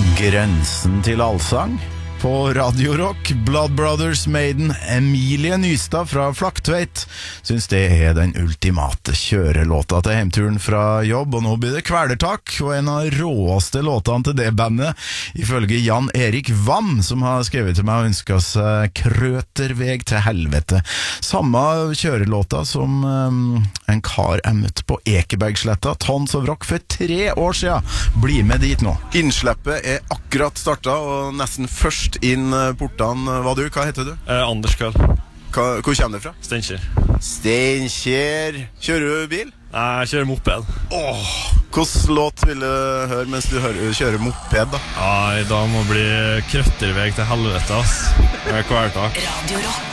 Grensen til allsang på Radio Rock. Blood Brothers Maiden Emilie Nystad fra Flaktveit synes det er den ultimate kjørelåta til hjemturen fra jobb, og nå blir det kvelertak, og en av råeste låtene til det bandet, ifølge Jan Erik Vam, som har skrevet til meg og ønsket seg Krøterveg til helvete. Samme kjørelåta som en kar jeg møtte på Ekebergsletta, Tons of Rock, for 3 år siden. Bli med dit nå. Innslippet er akkurat startet, og nesten først inn portene. Hva heter du? Anders Køll. Hvor kommer du fra? Steinkjer. Steinkjer. Kjører du bil? Nei, jeg kjører moped. Hvordan låt vil du høre mens du kjører moped da? I dag må bli Krøtterveg til helvete, ass. Hver dag. Radio Rock.